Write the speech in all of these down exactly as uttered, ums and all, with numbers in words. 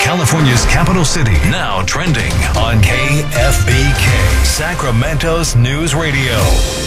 California's capital city, now trending on K F B K, Sacramento's News Radio.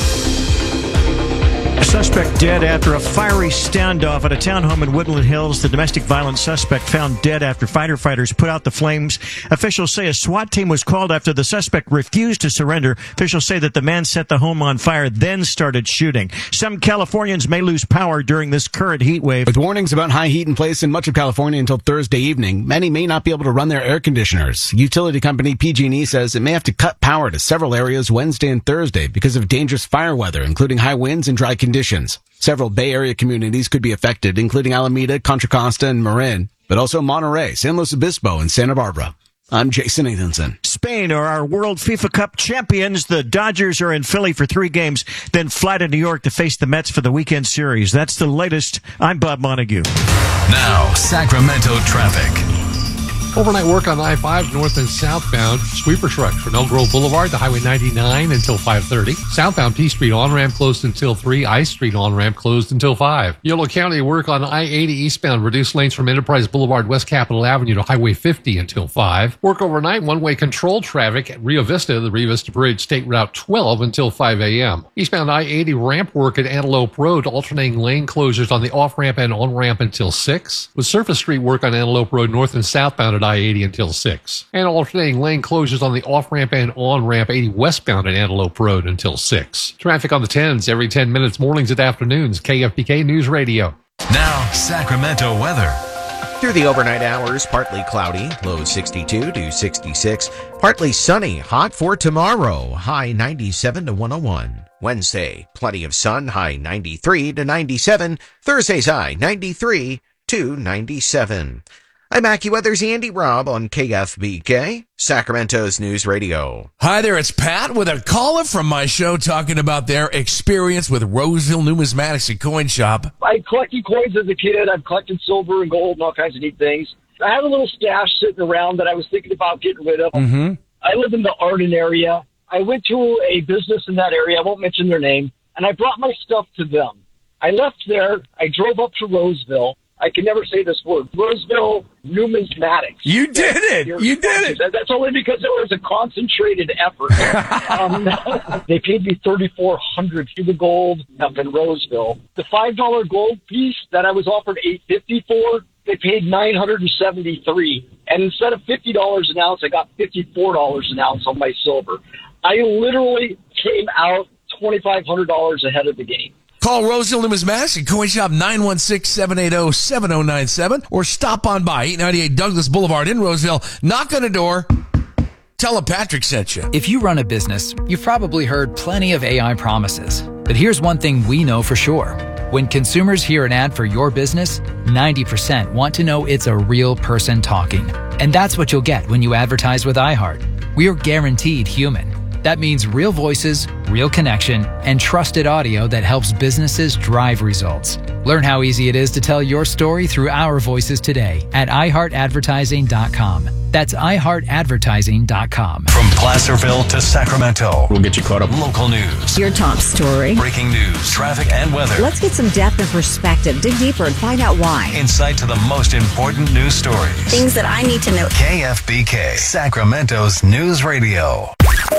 A suspect dead after a fiery standoff at a townhome in Woodland Hills. The domestic violence suspect found dead after firefighters put out the flames. Officials say a SWAT team was called after the suspect refused to surrender. Officials say that the man set the home on fire, then started shooting. Some Californians may lose power during this current heat wave. With warnings about high heat in place in much of California until Thursday evening, many may not be able to run their air conditioners. Utility company P G and E says it may have to cut power to several areas Wednesday and Thursday because of dangerous fire weather, including high winds and dry conditions. Conditions. Several Bay Area communities could be affected, including Alameda, Contra Costa, and Marin, but also Monterey, San Luis Obispo, and Santa Barbara. I'm Jason Nathanson. Spain are our World FIFA Cup champions. The Dodgers are in Philly for three games, then fly to New York to face the Mets for the weekend series. That's the latest. I'm Bob Montague. Now, Sacramento traffic. Overnight work on I five north and southbound. Sweeper trucks from Elk Grove Boulevard to Highway ninety-nine until five thirty. Southbound P Street on-ramp closed until three. I Street on-ramp closed until five. Yolo County work on I eighty eastbound. Reduced lanes from Enterprise Boulevard, West Capitol Avenue to Highway fifty until five. Work overnight one-way control traffic at Rio Vista, the Rio Vista Bridge, State Route twelve until five a.m. Eastbound I eighty ramp work at Antelope Road. Alternating lane closures on the off-ramp and on-ramp until six. With surface street work on Antelope Road north and southbound at I eighty until six. And alternating lane closures on the off-ramp and on-ramp eighty westbound at Antelope Road until six. Traffic on the tens every ten minutes, mornings and afternoons. K F B K News Radio. Now, Sacramento weather. Through the overnight hours, partly cloudy, low sixty-two to sixty-six. Partly sunny, hot for tomorrow, high ninety-seven to one oh one. Wednesday, plenty of sun, high ninety-three to ninety-seven. Thursday's high ninety-three to ninety-seven. I'm AccuWeather's Andy Robb on K F B K, Sacramento's News Radio. Hi there, it's Pat with a caller from my show talking about their experience with Roseville Numismatics and Coin Shop. I collected coins as a kid. I've collected silver and gold and all kinds of neat things. I had a little stash sitting around that I was thinking about getting rid of. Mm-hmm. I live in the Arden area. I went to a business in that area. I won't mention their name. And I brought my stuff to them. I left there. I drove up to Roseville. I can never say this word. Roseville Numismatics. You did it. You did it. That's only because it was a concentrated effort. um, they paid me thirty-four hundred dollars for the gold up in Roseville. The five dollar gold piece that I was offered eight fifty for, they paid nine hundred seventy-three dollars. And instead of fifty dollars an ounce, I got fifty-four dollars an ounce on my silver. I literally came out twenty-five hundred dollars ahead of the game. Call Roseville Numismatics and Coin Shop nine one six, seven eight zero, seven zero nine seven or stop on by eight ninety-eight Douglas Boulevard in Roseville. Knock on the door. Tell them Patrick sent you. If you run a business, you've probably heard plenty of A I promises. But here's one thing we know for sure. When consumers hear an ad for your business, ninety percent want to know it's a real person talking. And that's what you'll get when you advertise with iHeart. We're guaranteed human. That means real voices, real connection, and trusted audio that helps businesses drive results. Learn how easy it is to tell your story through our voices today at i heart advertising dot com. That's i heart advertising dot com. From Placerville to Sacramento, We'll get you caught up. local news, Your top story. breaking news, traffic and weather, Let's get some depth and perspective. Dig deeper and find out why. insight to the most important news stories. Things that I need to know. K F B K, Sacramento's News Radio.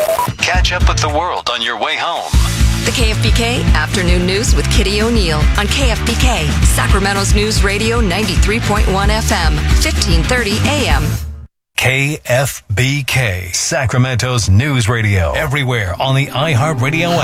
Catch up with the world on your way home. The K F B K Afternoon News with Kitty O'Neill on K F B K, Sacramento's News Radio ninety-three point one F M, fifteen thirty A M. K F B K, Sacramento's News Radio. Everywhere on the iHeartRadio app.